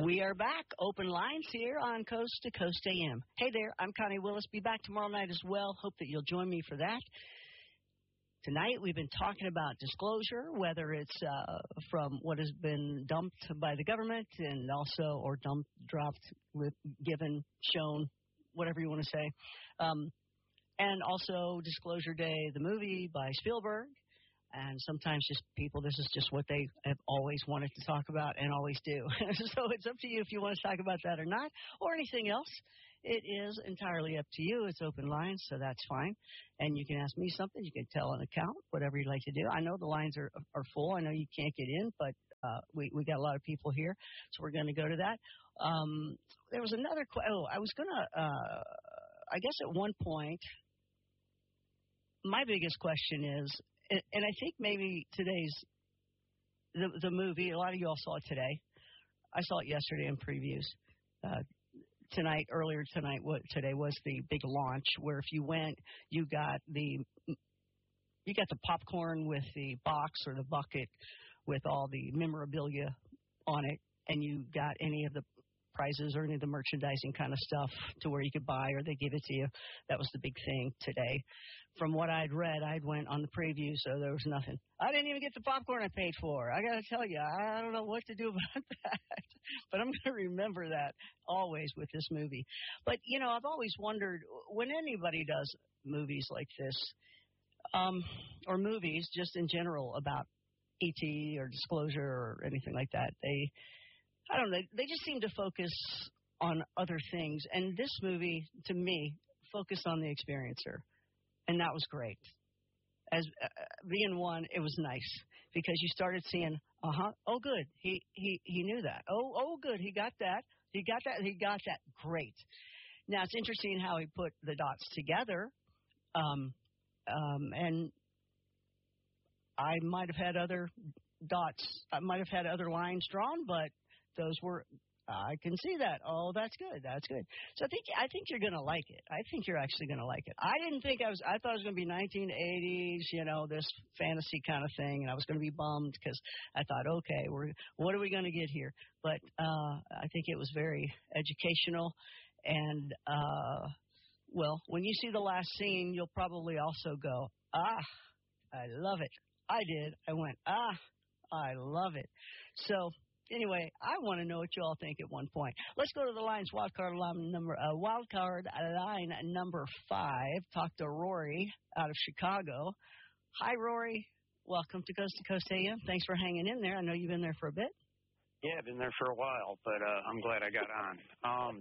We are back. Open lines here on Coast to Coast AM. Hey there, I'm Connie Willis. Be back tomorrow night as well. Hope that you'll join me for that. Tonight we've been talking about disclosure, whether it's from what has been dumped by the government and also, or dumped, dropped, given, shown, whatever you want to say. And also Disclosure Day, the movie by Spielberg. And sometimes just people, this is just what they have always wanted to talk about and always do. So it's up to you if you want to talk about that or not, or anything else. It is entirely up to you. It's open lines, so that's fine. And you can ask me something. You can tell an account, whatever you'd like to do. I know the lines are full. I know you can't get in, but we got a lot of people here, so we're going to go to that. There was another I was going to, I guess at one point, my biggest question is, and I think maybe today's, the movie, a lot of you all saw it today. I saw it yesterday in previews. Earlier tonight, today was the big launch where if you went, you got the popcorn with the box or the bucket with all the memorabilia on it, and you got any of the prizes or any of the merchandising kind of stuff to where you could buy or they give it to you. That was the big thing today. From what I'd read, I'd went on the preview, so there was nothing. I didn't even get the popcorn I paid for. I got to tell you, I don't know what to do about that. But I'm going to remember that always with this movie. But, you know, I've always wondered, when anybody does movies like this, or movies just in general about E.T. or Disclosure or anything like that, I don't know, they just seem to focus on other things. And this movie, to me, focused on the experiencer. And that was great. As being one, it was nice because you started seeing, oh, good, he knew that. Oh, good, he got that. He got that. Great. Now, it's interesting how he put the dots together. And I might have had other dots. I might have had other lines drawn, but those were, I can see that. Oh, that's good. That's good. So I think you're going to like it. I think you're actually going to like it. I thought it was going to be 1980s, you know, this fantasy kind of thing. And I was going to be bummed because I thought, okay, what are we going to get here? But I think it was very educational. And, well, when you see the last scene, you'll probably also go, I love it. I did. I went, I love it. So, anyway, I want to know what you all think at one point. Let's go to the lines. Wildcard line number 5. Talk to Rory out of Chicago. Hi, Rory. Welcome to Coast AM. Thanks for hanging in there. I know you've been there for a bit. Yeah, I've been there for a while, but I'm glad I got on.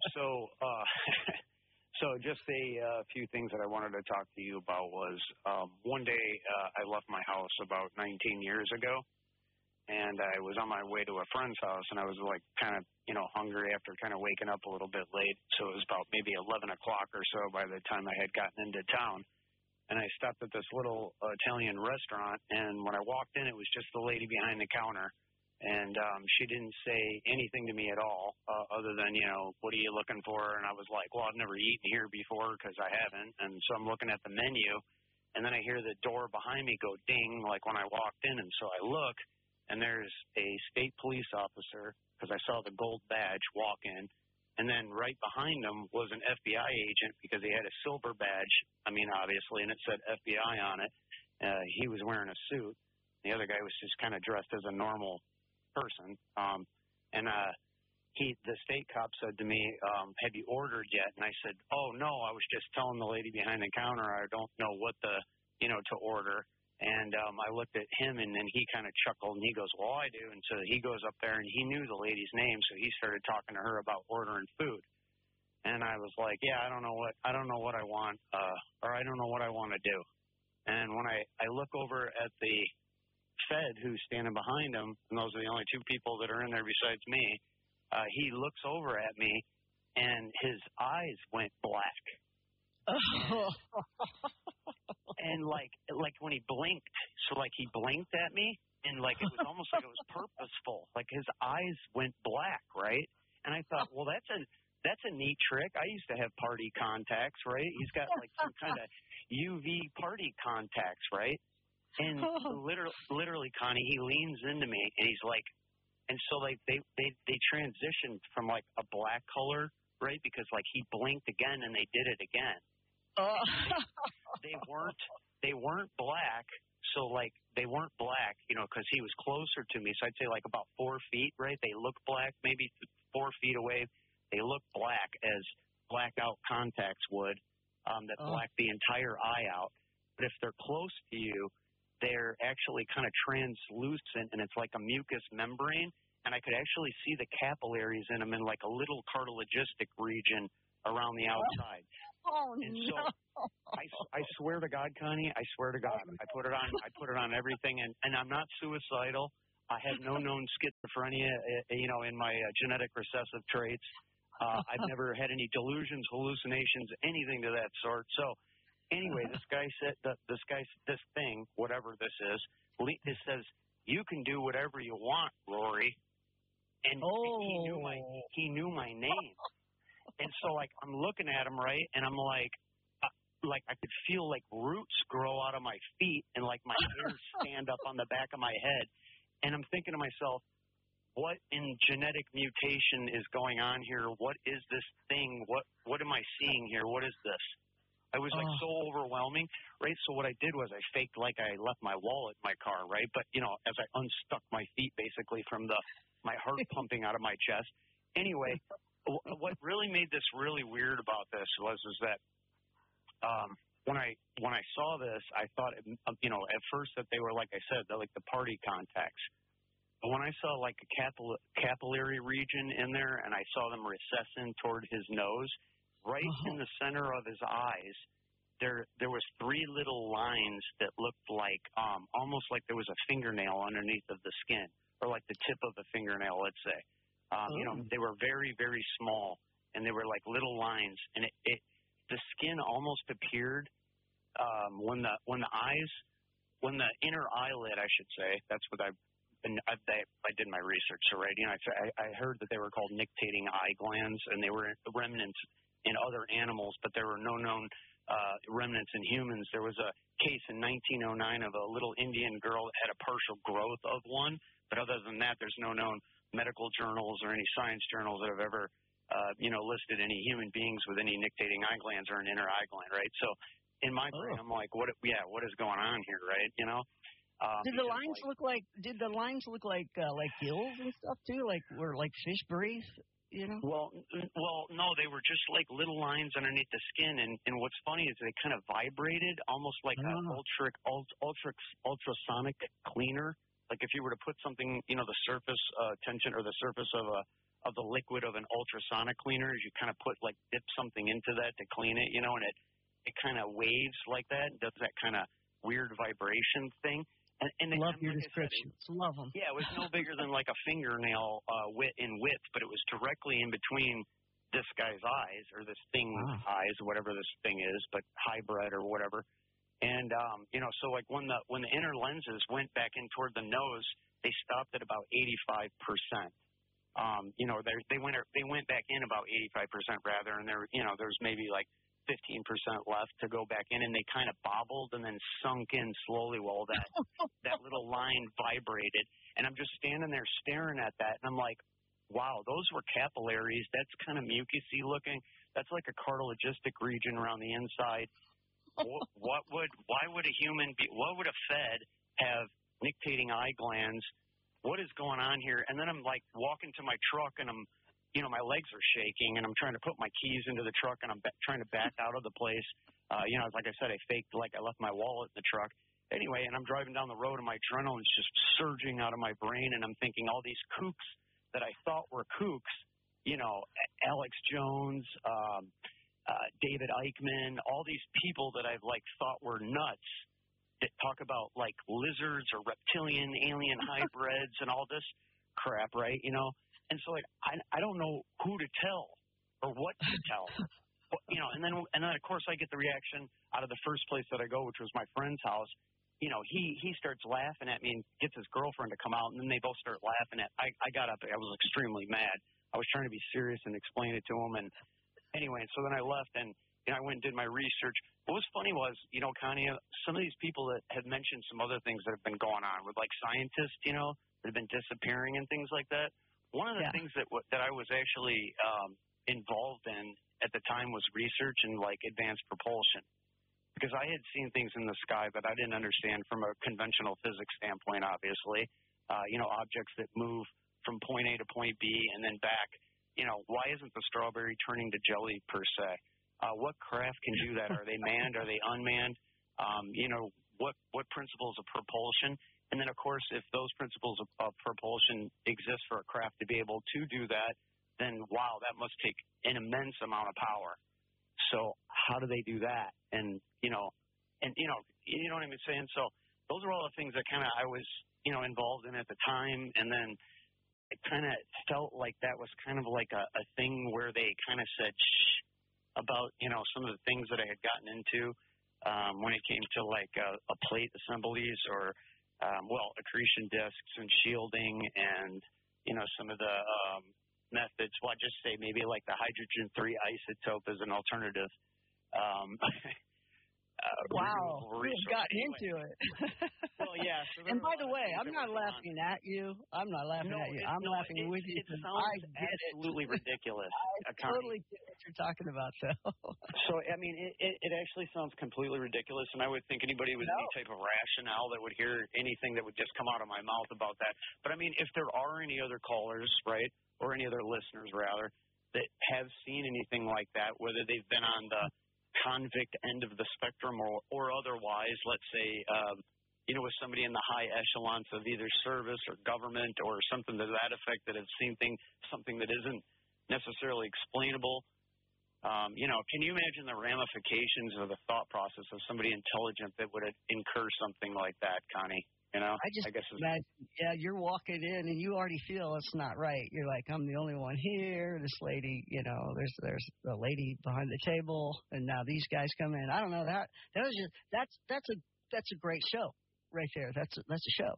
So just a few things that I wanted to talk to you about was one day I left my house about 19 years ago. And I was on my way to a friend's house, and I was, like, kind of, you know, hungry after kind of waking up a little bit late. So it was about maybe 11 o'clock or so by the time I had gotten into town. And I stopped at this little Italian restaurant, and when I walked in, it was just the lady behind the counter. And she didn't say anything to me at all other than, you know, what are you looking for? And I was like, well, I've never eaten here before because I haven't. And so I'm looking at the menu, and then I hear the door behind me go ding, like when I walked in. And so I look. And there's a state police officer, because I saw the gold badge walk in. And then right behind him was an FBI agent because he had a silver badge, I mean, obviously, and it said FBI on it. He was wearing a suit. The other guy was just kind of dressed as a normal person. The state cop said to me, have you ordered yet? And I said, oh, no, I was just telling the lady behind the counter I don't know what to order. And I looked at him, and then he kind of chuckled, and he goes, well, I do. And so he goes up there, and he knew the lady's name, so he started talking to her about ordering food. And I was like, yeah, I don't know what I want, or I don't know what I want to do. And when I look over at the Fed who's standing behind him, and those are the only two people that are in there besides me, he looks over at me, and his eyes went black. And like when he blinked, so like he blinked at me, and like it was almost like it was purposeful. Like his eyes went black, right? And I thought, well, that's a neat trick. I used to have party contacts, right? He's got like some kind of UV party contacts, right? And literally, Connie, he leans into me, and he's like, And so like they transitioned from like a black color, right? Because like he blinked again and they did it again. Oh. They weren't black. So like they weren't black, you know, because he was closer to me. So I'd say like about 4 feet, right? They look black, maybe 4 feet away. They look black as blackout contacts would, that black the entire eye out. But if they're close to you, they're actually kind of translucent, and it's like a mucous membrane, and I could actually see the capillaries in them in like a little cartilagistic region around the outside. Oh, and no. So I swear to God, Connie, I swear to God, I put it on everything, and I'm not suicidal. I have no known schizophrenia, you know, in my genetic recessive traits. I've never had any delusions, hallucinations, anything to that sort. So anyway, this thing, whatever this is, it says, you can do whatever you want, Rory. And he knew my name. And so, like, I'm looking at him, right, and I'm like I could feel, like, roots grow out of my feet and, like, my hair stand up on the back of my head. And I'm thinking to myself, what in genetic mutation is going on here? What is this thing? What am I seeing here? What is this? I was like so overwhelming, right? So what I did was I faked like I left my wallet in my car, right? But, you know, as I unstuck my feet basically from my heart pumping out of my chest. Anyway, what really made this really weird about this was that when I saw this, I thought, you know, at first that they were, like I said, they're like the party contacts. But when I saw like a capillary region in there and I saw them recessing toward his nose, right in the center of his eyes, there was 3 little lines that looked like almost like there was a fingernail underneath of the skin, or like the tip of a fingernail, let's say. You know, they were very, very small, and they were like little lines, and the skin almost appeared when the inner eyelid, I should say, that's what I did my research already, and I heard that they were called nictating eye glands, and they were remnants in other animals, but there were no known remnants in humans. There was a case in 1909 of a little Indian girl that had a partial growth of one, but other than that, there's no known medical journals or any science journals that have ever, you know, listed any human beings with any nictating eye glands or an inner eye gland, right? So in my brain, I'm like, what is going on here, right? You know? Did the lines look like gills and stuff too? Like where like fish breathe? You know? Well, no, they were just like little lines underneath the skin, and what's funny is they kind of vibrated, almost like an ultrasonic cleaner. Like if you were to put something, you know, the surface tension or the surface of the liquid of an ultrasonic cleaner, you kind of dip something into that to clean it, you know, and it kind of waves like that, does that kind of weird vibration thing. And love your descriptions. Love them. Yeah, it was no bigger than like a fingernail in width, but it was directly in between this guy's eyes, or this thing's eyes, whatever this thing is, but hybrid or whatever. And you know, so like when the inner lenses went back in toward the nose, they stopped at about 85%. You know, they went back in about 85% rather, and there's maybe like 15% left to go back in, and they kind of bobbled and then sunk in slowly while that little line vibrated. And I'm just standing there staring at that, and I'm like, wow, those were capillaries. That's kind of mucusy looking. That's like a cartilagistic region around the inside. What would a Fed have nictating eye glands? What is going on here? And then I'm like walking to my truck, and my legs are shaking, and I'm trying to put my keys into the truck, and I'm trying to back out of the place. Like I said, I faked like I left my wallet in the truck. Anyway, and I'm driving down the road, and my adrenaline's just surging out of my brain, and I'm thinking all these kooks that I thought were kooks, you know, Alex Jones, David Eichmann, all these people that I've like thought were nuts that talk about like lizards or reptilian alien hybrids and all this crap, right? You know, and so like I don't know who to tell or what to tell, you know. And then of course I get the reaction out of the first place that I go, which was my friend's house. You know, he starts laughing at me and gets his girlfriend to come out, and then they both start laughing at. I got up. I was extremely mad. I was trying to be serious and explain it to him, and anyway, so then I left, and I went and did my research. What was funny was, you know, Connie, some of these people that had mentioned some other things that have been going on with, like, scientists, you know, that have been disappearing and things like that. One of the things that I was actually involved in at the time was research and like advanced propulsion, because I had seen things in the sky that I didn't understand from a conventional physics standpoint, obviously. Objects that move from point A to point B and then back. Why isn't the strawberry turning to jelly per se? What craft can do that? Are they manned? Are they unmanned? What principles of propulsion? And then, of course, if those principles of propulsion exist for a craft to be able to do that, then, wow, that must take an immense amount of power. So how do they do that? And, you know what I'm saying? So those are all the things that kind of I was, involved in at the time. And then it kind of felt like that was kind of like a thing where they kind of said shh about, some of the things that I had gotten into when it came to like a plate assemblies or, accretion discs and shielding and, some of the methods. Well, I'd just say maybe like the hydrogen-3 isotope as an alternative. Wow, we've gotten into it. Well, yeah. So and by the way, I'm not laughing at you. I'm not laughing at you. I'm laughing with you. It sounds absolutely ridiculous. I totally get what you're talking about, though. So, I mean, it actually sounds completely ridiculous, and I would think anybody with any type of rationale that would hear anything that would just come out of my mouth about that. But, I mean, if there are any other callers, right, or any other listeners, rather, that have seen anything like that, whether they've been on the convict end of the spectrum or otherwise, let's say, with somebody in the high echelons of either service or government or something to that effect that have seen something that isn't necessarily explainable. Can you imagine the ramifications of the thought process of somebody intelligent that would incur something like that, Connie? I guess imagine, you're walking in and you already feel it's not right. You're like, I'm the only one here. This lady, there's a lady behind the table, and now these guys come in. I don't know that's a great show right there. That's a show.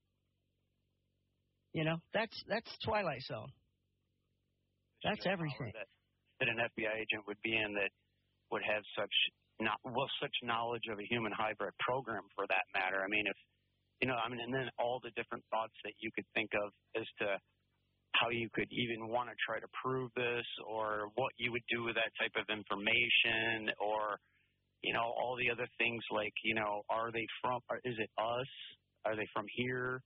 That's Twilight Zone. That's everything that an FBI agent would be in that would have such knowledge of a human hybrid program, for that matter. I mean, and then all the different thoughts that you could think of as to how you could even want to try to prove this, or what you would do with that type of information, or, all the other things like, is it us? Are they from here?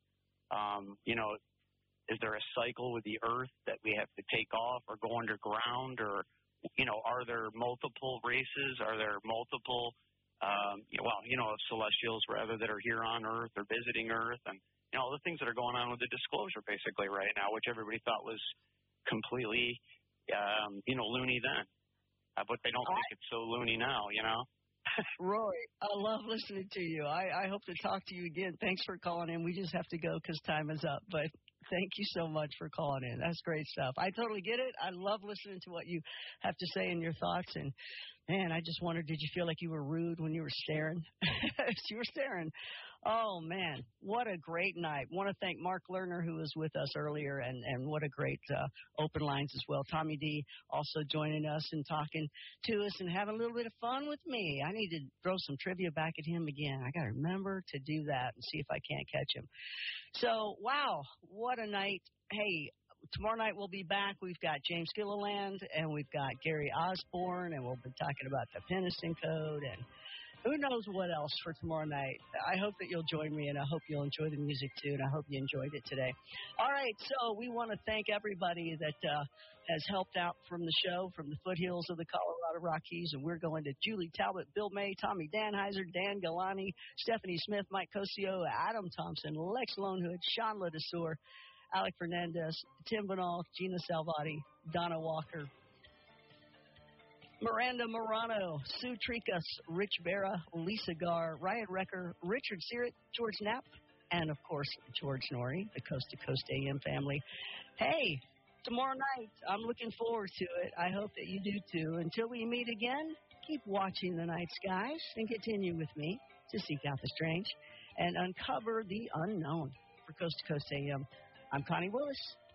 Is there a cycle with the Earth that we have to take off or go underground, or, are there multiple races? Are there multiple celestials rather that are here on Earth or visiting Earth, and all the things that are going on with the disclosure basically right now, which everybody thought was completely, loony then, but they don't think it's so loony now, Roy, I love listening to you. I hope to talk to you again. Thanks for calling in. We just have to go because time is up, but thank you so much for calling in. That's great stuff. I totally get it. I love listening to what you have to say and your thoughts. And, man, I just wondered, did you feel like you were rude when you were staring? You were staring. Oh, man, what a great night. Want to thank Mark Lerner, who was with us earlier, and what a great open lines as well. Tommy D also joining us and talking to us and having a little bit of fun with me. I need to throw some trivia back at him again. I got to remember to do that and see if I can't catch him. So, wow, what a night. Hey, tomorrow night we'll be back. We've got James Gilliland and we've got Gary Osborne, and we'll be talking about the Peniston Code and who knows what else for tomorrow night. I hope that you'll join me, and I hope you'll enjoy the music, too, and I hope you enjoyed it today. All right, so we want to thank everybody that has helped out from the show, from the foothills of the Colorado Rockies, and we're going to Julie Talbot, Bill May, Tommy Danheiser, Dan Galani, Stephanie Smith, Mike Cosio, Adam Thompson, Lex Lonehood, Sean Ledesor, Alec Fernandez, Tim Vinall, Gina Salvati, Donna Walker, Miranda Morano, Sue Tricas, Rich Vera, Lisa Garr, Ryan Recker, Richard Searett, George Knapp, and, of course, George Norrie, the Coast to Coast AM family. Hey, tomorrow night, I'm looking forward to it. I hope that you do, too. Until we meet again, keep watching the night skies and continue with me to seek out the strange and uncover the unknown. For Coast to Coast AM, I'm Connie Willis.